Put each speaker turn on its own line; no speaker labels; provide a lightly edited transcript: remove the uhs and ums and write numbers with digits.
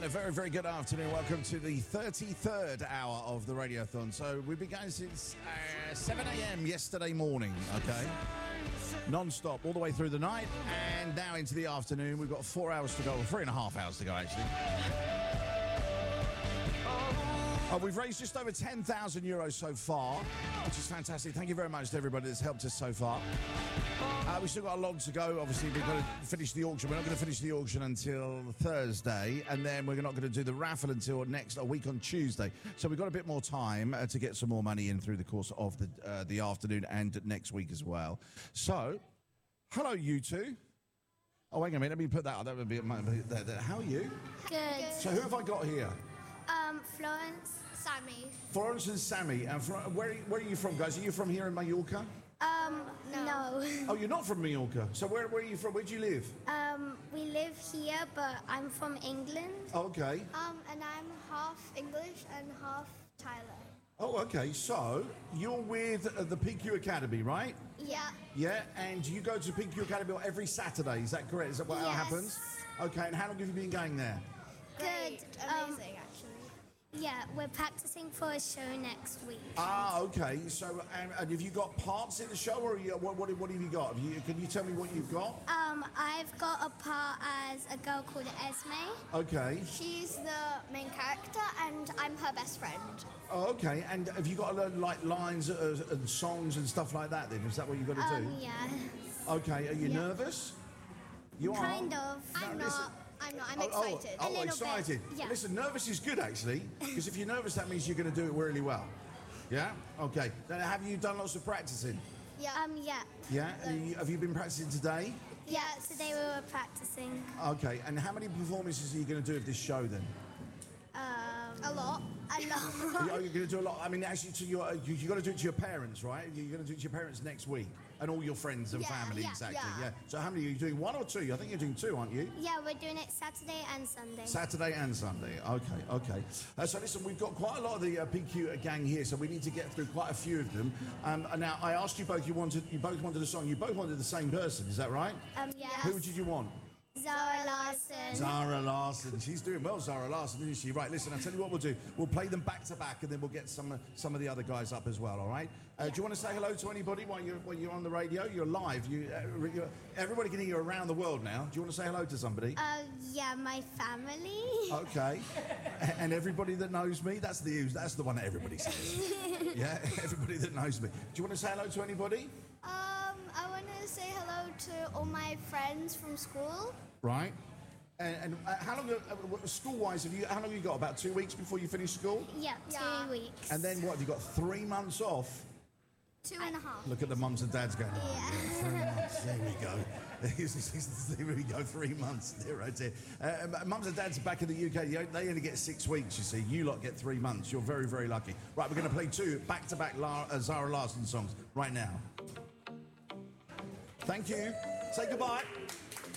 right, a very, very good afternoon. Welcome to the 33rd hour of the Radiothon. So we've been going since 7 a.m. yesterday morning, okay? Non-stop, all the way through the night, and now into the afternoon. We've got 4 hours to go, or 3.5 hours to go, actually. We've raised just over €10,000 so far, which is fantastic. Thank you very much to everybody that's helped us so far. We've still got a long to go. Obviously, we've got to finish the auction. We're not going to finish the auction until Thursday, and then we're not going to do the raffle until a week on Tuesday. So we've got a bit more time to get some more money in through the course of the afternoon and next week as well. So, hello, you two. Oh, wait a minute. Let me put that on. That would be how are you?
Good.
So who have I got here?
Florence, Sammy.
Florence and Sammy. And where are you from, guys? Are you from here in Mallorca?
No.
Oh, you're not from Mallorca. So where are you from? Where do you live?
We live here, but I'm from England.
Okay.
And I'm half English and half Thailand.
Oh, okay. So you're with the PQ Academy, right?
Yeah.
Yeah, and you go to PQ Academy every Saturday. Is that correct? Is that what
Yes.
happens? Okay. And how long have you been going there?
Good.
Amazing, actually.
Yeah, we're practicing for a show next week.
Ah, okay. So, and have you got parts in the show, or what have you got? Can you tell me what you've got?
I've got a part as a girl called Esme.
Okay.
She's the main character, and I'm her best friend.
Oh, okay. And have you got to learn like lines and songs and stuff like that? Then is that what you've got to do?
Yeah.
Okay. Are you nervous? You are.
Kind of.
I'm
listen.
not. I'm excited.
Oh,
A little
excited.
bit, yeah.
Listen, nervous is good, actually, because if you're nervous, that means you're going to do it really well. Yeah? Okay. Then have you done lots of practicing?
Yeah.
Yeah.
Yeah? Have you been practicing today?
Yeah, today we were practicing.
Okay. And how many performances are you going to do of this show, then?
A lot.
A lot.
You're going to do a lot. I mean, actually, you've got to do it to your parents, right? You're going to do it to your parents next week, and all your friends and
Yeah,
family,
yeah,
exactly.
yeah.
So how many are you doing? One or two? I think you're doing two, aren't you?
Yeah, we're doing it Saturday and Sunday.
Saturday and Sunday. Okay. So listen, we've got quite a lot of the PQ gang here, so we need to get through quite a few of them. Now, I asked you both. You both wanted a song. You both wanted the same person. Is that right?
Yeah.
Who did you want?
Zara Larson.
Zara Larson. She's doing well, Zara Larson, isn't she? Right, listen, I'll tell you what we'll do. We'll play them back to back, and then we'll get some of the other guys up as well, all right? Do you want to say hello to anybody while you're on the radio? You're live. Everybody can hear you around the world now. Do you want to say hello to somebody?
Yeah, my family.
Okay. And everybody that knows me? That's the one that everybody says. Yeah, everybody that knows me. Do you want to say hello to anybody?
I want to say hello to all my friends from school.
Right. And how long, school-wise, how long have you got? About 2 weeks before you finish school?
Yeah, 2 weeks.
And then what, have you got 3 months off?
2.5.
Look at the mums and dads going,
Yeah.
3 months, there we go. There we go, 3 months. There, right there. Mums and dads back in the UK, they only get 6 weeks, you see. You lot get 3 months. You're very, very lucky. Right, we're going to play two back-to-back Zara Larson songs right now. Thank you. Say goodbye.